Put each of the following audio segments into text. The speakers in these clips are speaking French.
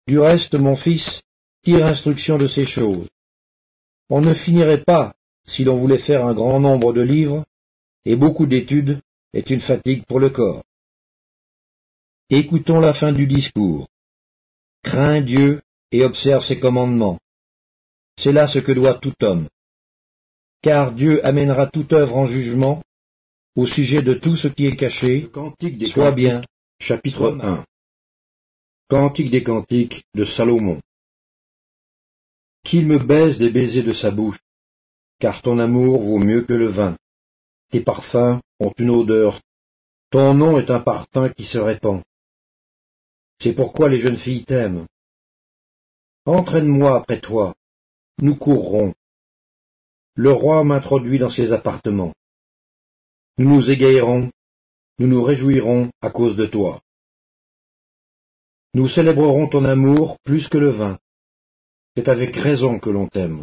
Du reste, mon fils, tire instruction de ces choses. On ne finirait pas si l'on voulait faire un grand nombre de livres, et beaucoup d'études est une fatigue pour le corps. Écoutons la fin du discours. Crains Dieu et observe ses commandements. C'est là ce que doit tout homme. Car Dieu amènera toute œuvre en jugement au sujet de tout ce qui est caché, soit bien. Chapitre 1. Cantique des cantiques de Salomon. Qu'il me baise des baisers de sa bouche, car ton amour vaut mieux que le vin. Tes parfums ont une odeur. Ton nom est un parfum qui se répand. C'est pourquoi les jeunes filles t'aiment. Entraîne-moi après toi. Nous courrons. Le roi m'introduit dans ses appartements. Nous nous égayerons, nous nous réjouirons à cause de toi. Nous célébrerons ton amour plus que le vin. C'est avec raison que l'on t'aime.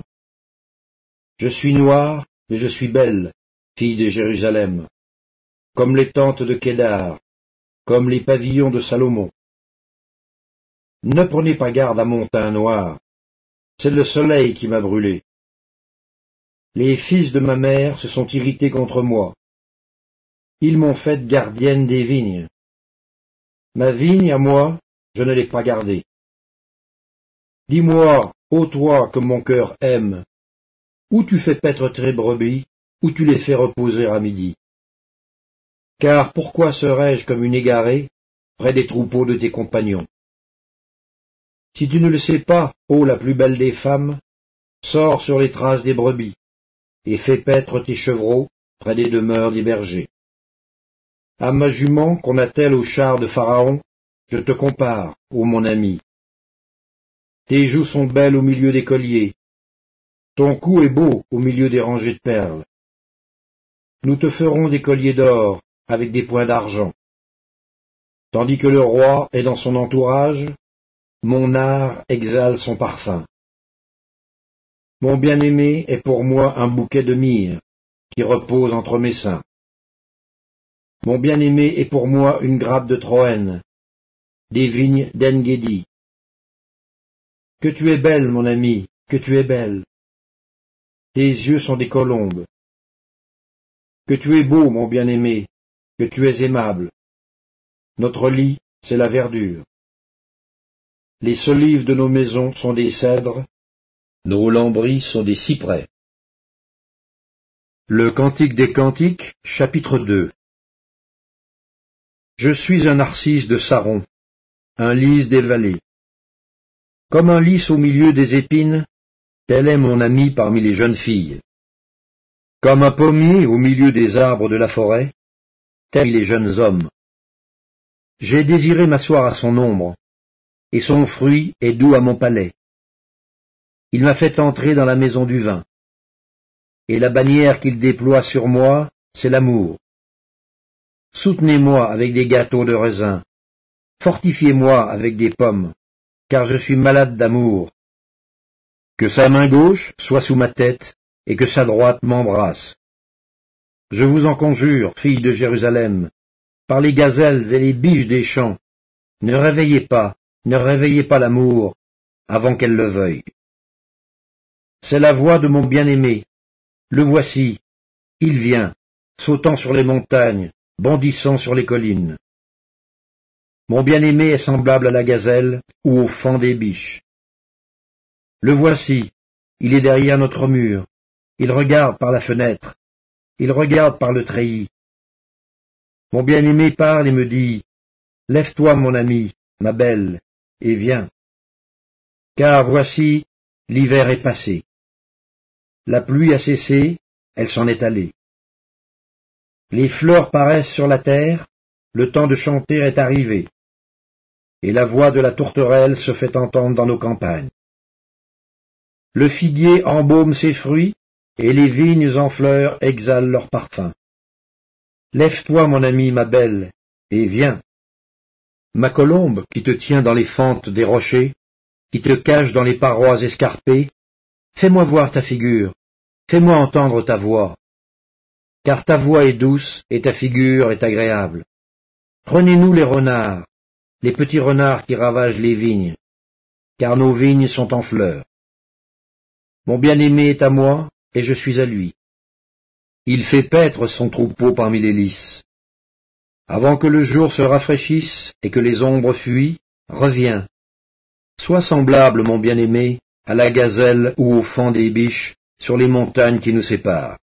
Je suis noire, mais je suis belle, fille de Jérusalem, comme les tentes de Kédar, comme les pavillons de Salomon. Ne prenez pas garde à mon teint noir, c'est le soleil qui m'a brûlé. Les fils de ma mère se sont irrités contre moi. Ils m'ont faite gardienne des vignes. Ma vigne, à moi, je ne l'ai pas gardée. Dis-moi, ô toi que mon cœur aime, où tu fais paître tes brebis, où tu les fais reposer à midi. Car pourquoi serais-je comme une égarée près des troupeaux de tes compagnons? Si tu ne le sais pas, ô la plus belle des femmes, sors sur les traces des brebis, et fais paître tes chevreaux près des demeures des bergers. À ma jument qu'on attelle au char de Pharaon, je te compare, ô mon ami. Tes joues sont belles au milieu des colliers, ton cou est beau au milieu des rangées de perles. Nous te ferons des colliers d'or avec des points d'argent. Tandis que le roi est dans son entourage, mon art exhale son parfum. Mon bien-aimé est pour moi un bouquet de myrrhe qui repose entre mes seins. Mon bien-aimé est pour moi une grappe de Troène, des vignes d'En-Gedi. Que tu es belle, mon ami, que tu es belle. Tes yeux sont des colombes. Que tu es beau, mon bien-aimé, que tu es aimable. Notre lit, c'est la verdure. Les solives de nos maisons sont des cèdres, nos lambris sont des cyprès. Le Cantique des Cantiques, chapitre 2. Je suis un narcisse de Saron, un lys des vallées. Comme un lys au milieu des épines, tel est mon ami parmi les jeunes filles. Comme un pommier au milieu des arbres de la forêt, tels les jeunes hommes. J'ai désiré m'asseoir à son ombre, et son fruit est doux à mon palais. Il m'a fait entrer dans la maison du vin. Et la bannière qu'il déploie sur moi, c'est l'amour. Soutenez-moi avec des gâteaux de raisin. Fortifiez-moi avec des pommes, car je suis malade d'amour. Que sa main gauche soit sous ma tête, et que sa droite m'embrasse. Je vous en conjure, filles de Jérusalem, par les gazelles et les biches des champs, ne réveillez pas l'amour, avant qu'elle le veuille. C'est la voix de mon bien-aimé. Le voici, il vient, sautant sur les montagnes, bondissant sur les collines. Mon bien-aimé est semblable à la gazelle ou au faon des biches. Le voici, il est derrière notre mur, il regarde par la fenêtre, il regarde par le treillis. Mon bien-aimé parle et me dit, « Lève-toi, mon ami, ma belle, et viens. » Car voici, l'hiver est passé. La pluie a cessé, elle s'en est allée. Les fleurs paraissent sur la terre, le temps de chanter est arrivé, et la voix de la tourterelle se fait entendre dans nos campagnes. Le figuier embaume ses fruits, et les vignes en fleurs exhalent leur parfum. Lève-toi, mon ami, ma belle, et viens. Ma colombe, qui te tient dans les fentes des rochers, qui te cache dans les parois escarpées, fais-moi voir ta figure, fais-moi entendre ta voix. Car ta voix est douce et ta figure est agréable. Prenez-nous les renards, les petits renards qui ravagent les vignes. car nos vignes sont en fleurs. Mon bien-aimé est à moi, et je suis à lui. Il fait paître son troupeau parmi les lys. Avant que le jour se rafraîchisse et que les ombres fuient, reviens. Sois semblable, mon bien-aimé, à la gazelle ou au faon des biches sur les montagnes qui nous séparent.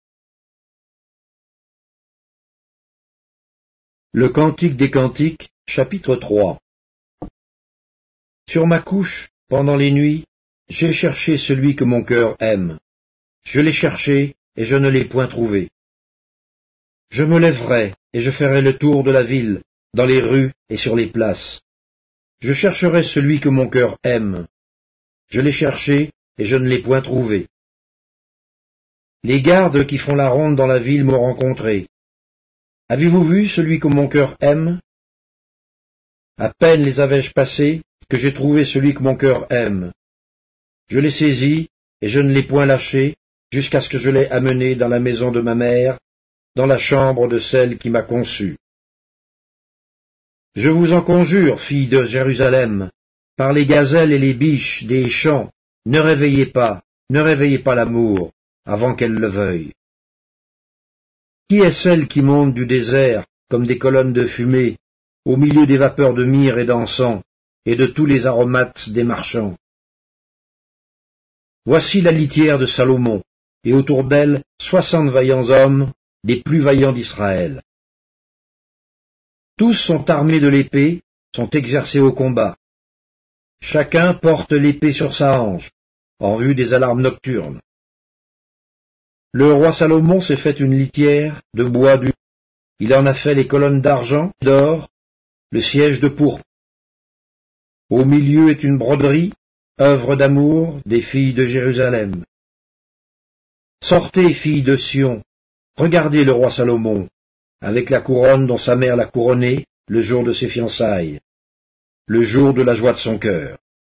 Le Cantique des Cantiques, chapitre 3. Sur ma couche, pendant les nuits, j'ai cherché celui que mon cœur aime. Je l'ai cherché, et je ne l'ai point trouvé. Je me lèverai, et je ferai le tour de la ville, dans les rues et sur les places. Je chercherai celui que mon cœur aime. Je l'ai cherché, et je ne l'ai point trouvé. Les gardes qui font la ronde dans la ville m'ont rencontré. Avez-vous vu celui que mon cœur aime? À peine les avais-je passés, que j'ai trouvé celui que mon cœur aime. Je l'ai saisi, et je ne l'ai point lâché, jusqu'à ce que je l'ai amené dans la maison de ma mère, dans la chambre de celle qui m'a conçu. Je vous en conjure, filles de Jérusalem, par les gazelles et les biches des champs, ne réveillez pas l'amour, avant qu'elle le veuille. Qui est celle qui monte du désert, comme des colonnes de fumée, au milieu des vapeurs de myrrhe et d'encens, et de tous les aromates des marchands? Voici la litière de Salomon, et autour d'elle 60 vaillants hommes, des plus vaillants d'Israël. Tous sont armés de l'épée, sont exercés au combat. Chacun porte l'épée sur sa hanche, en vue des alarmes nocturnes. Le roi Salomon s'est fait une litière de bois du. Il en a fait les colonnes d'argent, d'or, le siège de pourpre. Au milieu est une broderie, œuvre d'amour des filles de Jérusalem. Sortez, filles de Sion, regardez le roi Salomon, avec la couronne dont sa mère l'a couronné le jour de ses fiançailles, le jour de la joie de son cœur.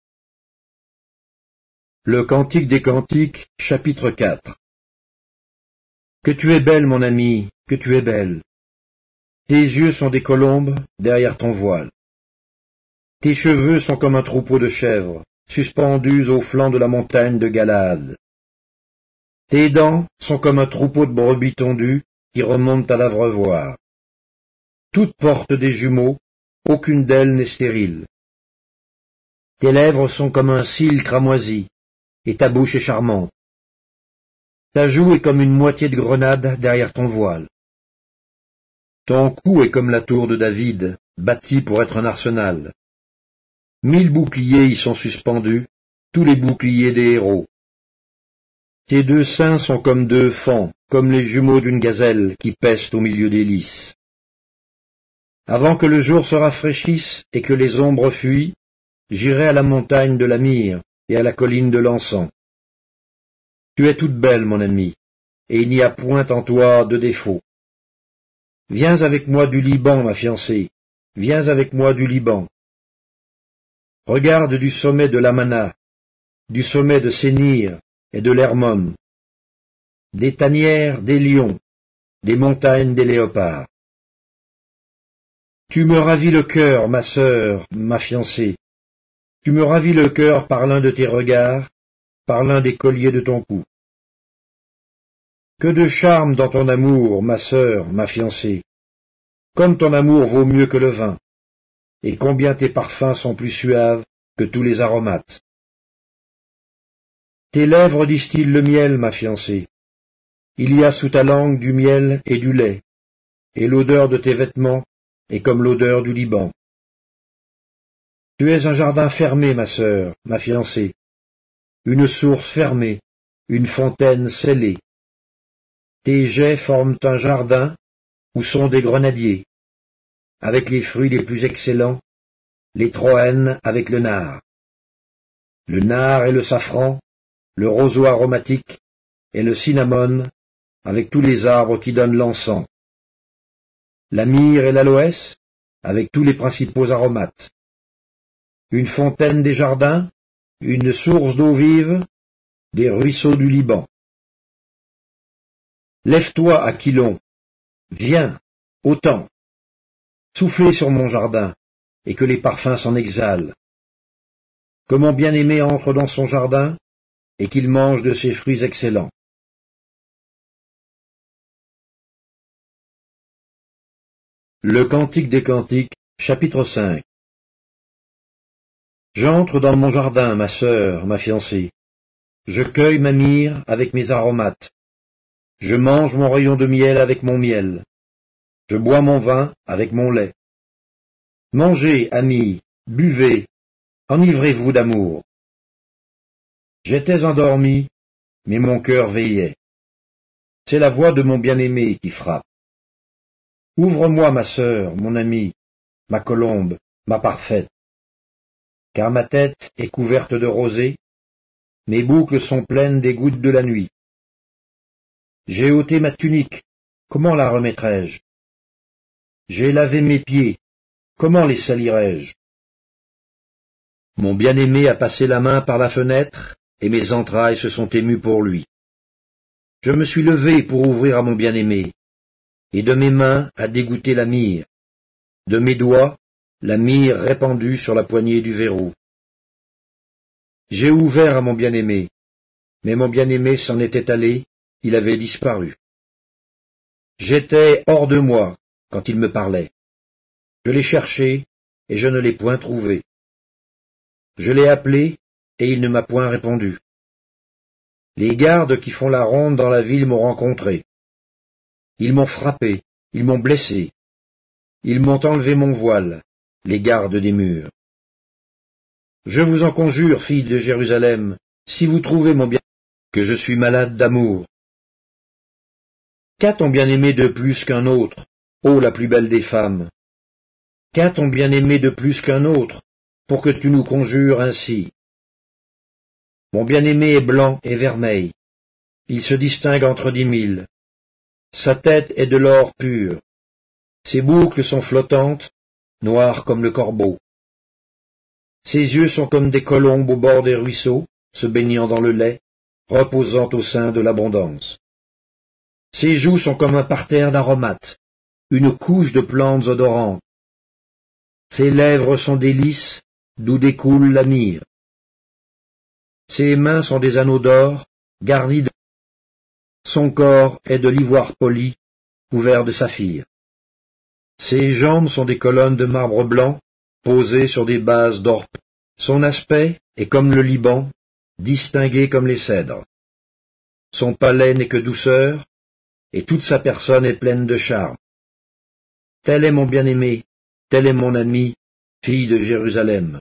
Le Cantique des Cantiques, chapitre 4. Que tu es belle, mon ami, que tu es belle. Tes yeux sont des colombes derrière ton voile. Tes cheveux sont comme un troupeau de chèvres, suspendus au flanc de la montagne de Galaad. Tes dents sont comme un troupeau de brebis tondues qui remontent à l'abreuvoir. Toutes portent des jumeaux, aucune d'elles n'est stérile. Tes lèvres sont comme un cil cramoisi, et ta bouche est charmante. Ta joue est comme une moitié de grenade derrière ton voile. Ton cou est comme la tour de David, bâtie pour être un arsenal. 1000 boucliers y sont suspendus, tous les boucliers des héros. Tes deux seins sont comme deux fans, comme les jumeaux d'une gazelle qui pèsent au milieu des lys. Avant que le jour se rafraîchisse et que les ombres fuient, j'irai à la montagne de la myrrhe et à la colline de l'encens. Tu es toute belle, mon ami, et il n'y a point en toi de défaut. Viens avec moi du Liban, ma fiancée, viens avec moi du Liban. Regarde du sommet de l'Amana, du sommet de Sénir et de l'Hermon, des tanières des lions, des montagnes des léopards. Tu me ravis le cœur, ma sœur, ma fiancée. Tu me ravis le cœur par l'un de tes regards, par l'un des colliers de ton cou. Que de charme dans ton amour, ma sœur, ma fiancée. Comme ton amour vaut mieux que le vin, et combien tes parfums sont plus suaves que tous les aromates. Tes lèvres distillent le miel, ma fiancée. Il y a sous ta langue du miel et du lait, et l'odeur de tes vêtements est comme l'odeur du Liban. Tu es un jardin fermé, ma sœur, ma fiancée, une source fermée, une fontaine scellée. Tes jets forment un jardin où sont des grenadiers, avec les fruits les plus excellents, les troènes avec le nard et le safran, le roseau aromatique et le cinnamome, avec tous les arbres qui donnent l'encens, la myrrhe et l'aloès, avec tous les principaux aromates, une fontaine des jardins, une source d'eau vive, des ruisseaux du Liban. Lève-toi, Aquilon, viens, autant, soufflez sur mon jardin, et que les parfums s'en exhalent. que mon bien-aimé entre dans son jardin, et qu'il mange de ses fruits excellents. Le Cantique des Cantiques, chapitre 5. J'entre dans mon jardin, ma sœur, ma fiancée. Je cueille ma myrrhe avec mes aromates. Je mange mon rayon de miel avec mon miel. Je bois mon vin avec mon lait. Mangez, amis, buvez, enivrez-vous d'amour. J'étais endormi, mais mon cœur veillait. C'est la voix de mon bien-aimé qui frappe. Ouvre-moi, ma sœur, mon amie, ma colombe, ma parfaite. Car ma tête est couverte de rosée, mes boucles sont pleines des gouttes de la nuit. J'ai ôté ma tunique, comment la remettrai-je? J'ai lavé mes pieds, comment les salirai-je? Mon bien-aimé a passé la main par la fenêtre, et mes entrailles se sont émues pour lui. Je me suis levé pour ouvrir à mon bien-aimé, et de mes mains a dégoûté la myrrhe, de mes doigts la myrrhe répandue sur la poignée du verrou. J'ai ouvert à mon bien-aimé, mais mon bien-aimé s'en était allé, il avait disparu. J'étais hors de moi quand il me parlait. Je l'ai cherché, et je ne l'ai point trouvé. Je l'ai appelé, et il ne m'a point répondu. Les gardes qui font la ronde dans la ville m'ont rencontré. Ils m'ont frappé, ils m'ont blessé. Ils m'ont enlevé mon voile, les gardes des murs. Je vous en conjure, filles de Jérusalem, si vous trouvez mon bien, que je suis malade d'amour. Qu'a ton bien-aimé de plus qu'un autre, ô la plus belle des femmes? Qu'a ton bien-aimé de plus qu'un autre, pour que tu nous conjures ainsi? Mon bien-aimé est blanc et vermeil. Il se distingue entre 10 000. Sa tête est de l'or pur. Ses boucles sont flottantes, noires comme le corbeau. Ses yeux sont comme des colombes au bord des ruisseaux, se baignant dans le lait, reposant au sein de l'abondance. Ses joues sont comme un parterre d'aromates, une couche de plantes odorantes. Ses lèvres sont des lys, d'où découle la myrrhe. Ses mains sont des anneaux d'or, garnis de... Son corps est de l'ivoire poli, couvert de saphir. Ses jambes sont des colonnes de marbre blanc, posées sur des bases d'or. Son aspect est comme le Liban, distingué comme les cèdres. Son palais n'est que douceur, et toute sa personne est pleine de charme. Tel est mon bien-aimé, tel est mon ami, fille de Jérusalem.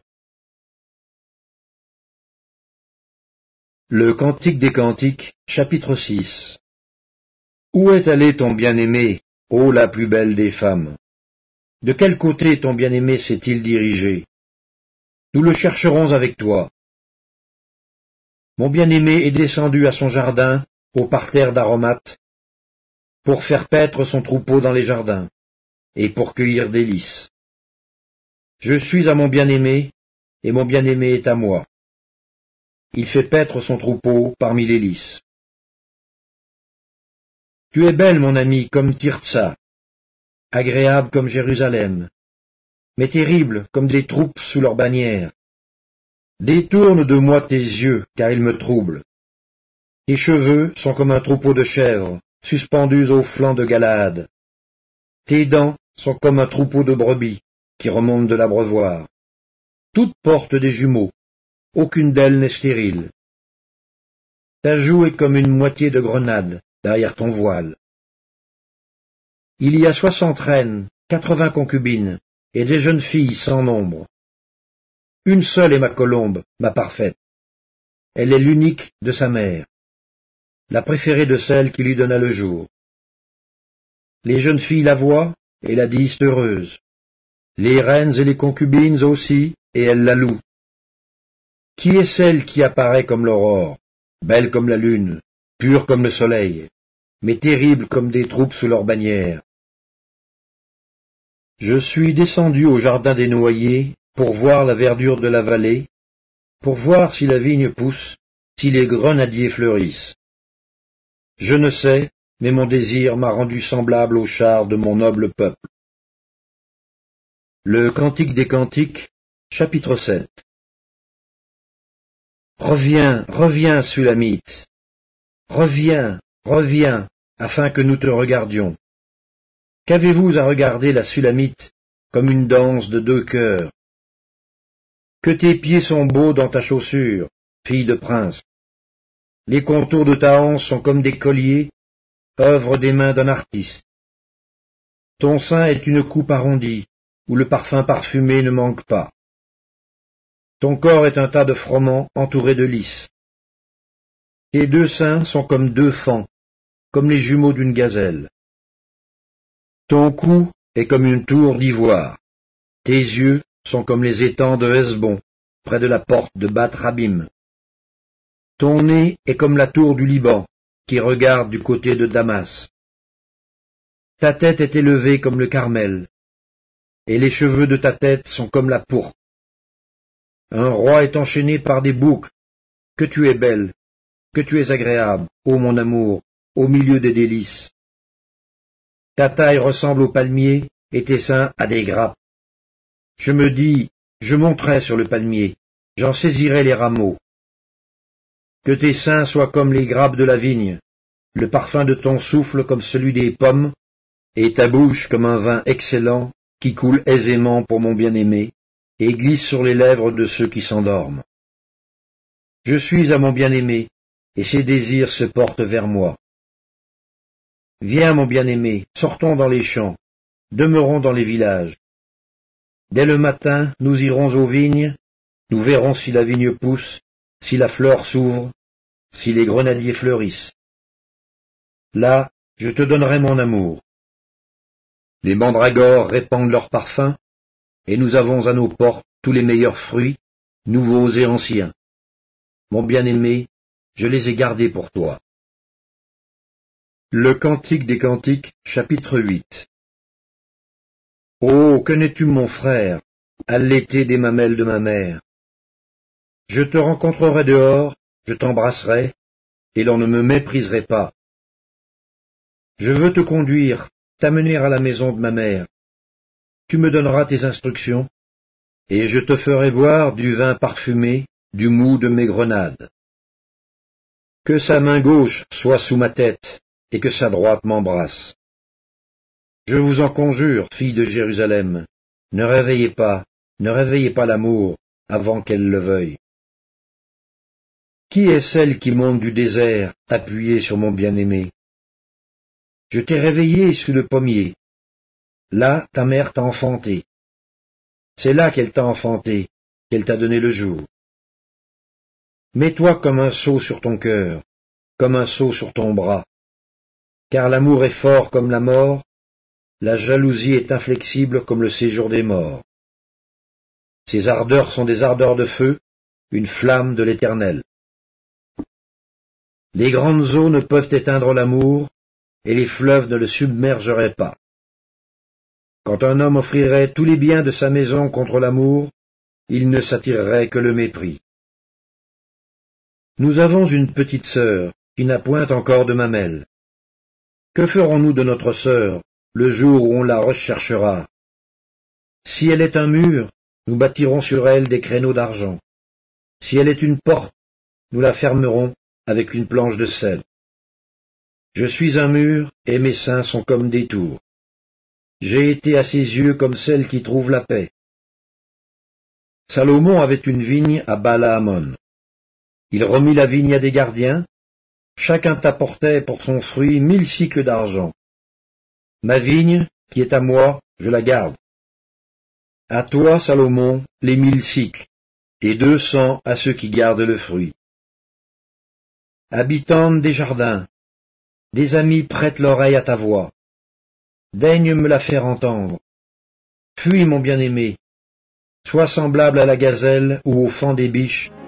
Le Cantique des Cantiques, chapitre 6. Où est allé ton bien-aimé, ô la plus belle des femmes? De quel côté ton bien-aimé s'est-il dirigé? Nous le chercherons avec toi. Mon bien-aimé est descendu à son jardin, au parterre d'aromates, pour faire paître son troupeau dans les jardins, et pour cueillir des lys. Je suis à mon bien-aimé, et mon bien-aimé est à moi. Il fait paître son troupeau parmi les lys. Tu es belle, mon ami, comme Tirtsa, agréable comme Jérusalem, mais terrible comme des troupes sous leur bannière. Détourne de moi tes yeux, car ils me troublent. Tes cheveux sont comme un troupeau de chèvres, suspendus au flanc de Galaad. Tes dents sont comme un troupeau de brebis, qui remontent de l'abreuvoir. Toutes portent des jumeaux, aucune d'elles n'est stérile. Ta joue est comme une moitié de grenade derrière ton voile. Il y a 60 reines, 80 concubines, et des jeunes filles sans nombre. Une seule est ma colombe, ma parfaite. Elle est l'unique de sa mère, la préférée de celle qui lui donna le jour. Les jeunes filles la voient et la disent heureuse. Les reines et les concubines aussi, et elles la louent. Qui est celle qui apparaît comme l'aurore, belle comme la lune, pure comme le soleil, mais terrible comme des troupes sous leur bannière? Je suis descendu au jardin des noyers pour voir la verdure de la vallée, pour voir si la vigne pousse, si les grenadiers fleurissent. Je ne sais, mais mon désir m'a rendu semblable aux chars de mon noble peuple. Le Cantique des Cantiques, chapitre 7. Reviens, reviens, Sulamite. Reviens, reviens, afin que nous te regardions. Qu'avez-vous à regarder la Sulamite comme une danse de deux cœurs? Que tes pieds sont beaux dans ta chaussure, fille de prince. Les contours de ta hanche sont comme des colliers, œuvre des mains d'un artiste. Ton sein est une coupe arrondie, où le parfum parfumé ne manque pas. Ton corps est un tas de froment entouré de lys. Tes deux seins sont comme deux fans, comme les jumeaux d'une gazelle. Ton cou est comme une tour d'ivoire. Tes yeux sont comme les étangs de Hesbon, près de la porte de Bat Rabim. Ton nez est comme la tour du Liban, qui regarde du côté de Damas. Ta tête est élevée comme le Carmel, et les cheveux de ta tête sont comme la pourpre. Un roi est enchaîné par des boucles. Que tu es belle, que tu es agréable, ô mon amour, au milieu des délices. Ta taille ressemble au palmier, et tes seins à des grappes. Je me dis, je monterai sur le palmier, j'en saisirai les rameaux. Que tes seins soient comme les grappes de la vigne, le parfum de ton souffle comme celui des pommes, et ta bouche comme un vin excellent qui coule aisément pour mon bien-aimé, et glisse sur les lèvres de ceux qui s'endorment. Je suis à mon bien-aimé, et ses désirs se portent vers moi. Viens, mon bien-aimé, sortons dans les champs, demeurons dans les villages. Dès le matin, nous irons aux vignes, nous verrons si la vigne pousse, si la fleur s'ouvre, si les grenadiers fleurissent. Là, je te donnerai mon amour. Les mandragores répandent leur parfum, et nous avons à nos portes tous les meilleurs fruits, nouveaux et anciens. Mon bien-aimé, je les ai gardés pour toi. Le Cantique des Cantiques, chapitre 8. Oh, connais-tu mon frère, allaité des mamelles de ma mère? Je te rencontrerai dehors, je t'embrasserai, et l'on ne me mépriserait pas. Je veux te conduire, t'amener à la maison de ma mère. Tu me donneras tes instructions, et je te ferai boire du vin parfumé, du mou de mes grenades. Que sa main gauche soit sous ma tête, et que sa droite m'embrasse. Je vous en conjure, filles de Jérusalem, ne réveillez pas l'amour avant qu'elle le veuille. Qui est celle qui monte du désert, appuyée sur mon bien-aimé? Je t'ai réveillé sous le pommier. Là, ta mère t'a enfanté. C'est là qu'elle t'a enfanté, qu'elle t'a donné le jour. Mets-toi comme un sceau sur ton cœur, comme un sceau sur ton bras. Car l'amour est fort comme la mort, la jalousie est inflexible comme le séjour des morts. Ses ardeurs sont des ardeurs de feu, une flamme de l'Éternel. Les grandes eaux ne peuvent éteindre l'amour, et les fleuves ne le submergeraient pas. Quand un homme offrirait tous les biens de sa maison contre l'amour, il ne s'attirerait que le mépris. Nous avons une petite sœur, qui n'a point encore de mamelles. Que ferons-nous de notre sœur, le jour où on la recherchera? Si elle est un mur, nous bâtirons sur elle des créneaux d'argent. Si elle est une porte, nous la fermerons avec une planche de sel. Je suis un mur, et mes seins sont comme des tours. J'ai été à ses yeux comme celle qui trouve la paix. Salomon avait une vigne à Baal-Hamon. Il remit la vigne à des gardiens. Chacun t'apportait pour son fruit 1000 cycles d'argent. Ma vigne, qui est à moi, je la garde. À toi, Salomon, les 1000 cycles, et 200 à ceux qui gardent le fruit. Habitante des jardins, des amis prêtent l'oreille à ta voix. Daigne me la faire entendre. Fuis, mon bien-aimé. Sois semblable à la gazelle ou au faon des biches,